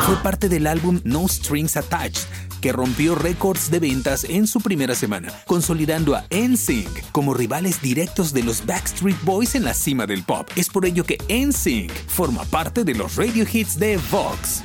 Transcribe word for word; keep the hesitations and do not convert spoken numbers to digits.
fue parte del álbum No Strings Attached, que rompió récords de ventas en su primera semana, consolidando a N Sync como rivales directos de los Backstreet Boys en la cima del pop. Es por ello que N Sync forma parte de los Radio Hits de Vox.